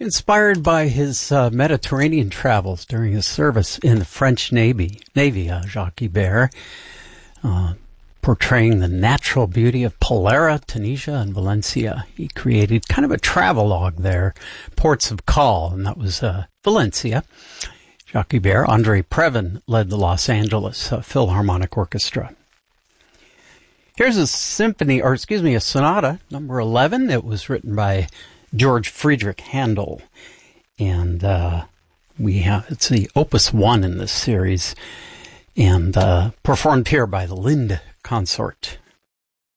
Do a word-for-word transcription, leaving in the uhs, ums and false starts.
Inspired by his uh, Mediterranean travels during his service in the French Navy, Navy uh, Jacques Ibert, uh, portraying the natural beauty of Palera, Tunisia, and Valencia. He created kind of a travelogue there, ports of call, and that was uh, Valencia. Jacques Ibert, Andre Previn led the Los Angeles uh, Philharmonic Orchestra. Here's a symphony, or excuse me, a sonata, number eleven. It was written by George Friedrich Handel, and uh, we have it's the Opus One in this series, and uh, performed here by the Lind Consort.